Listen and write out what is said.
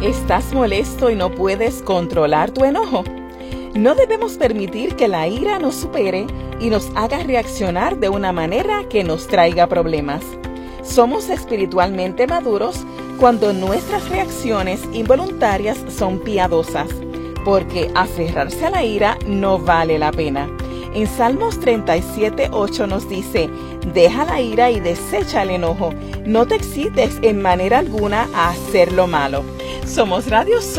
¿Estás molesto y no puedes controlar tu enojo? No debemos permitir que la ira nos supere y nos haga reaccionar de una manera que nos traiga problemas. Somos espiritualmente maduros cuando nuestras reacciones involuntarias son piadosas, porque aferrarse a la ira no vale la pena. En Salmos 37:8 nos dice: deja la ira y desecha el enojo. No te excites en manera alguna a hacer lo malo. Somos Radio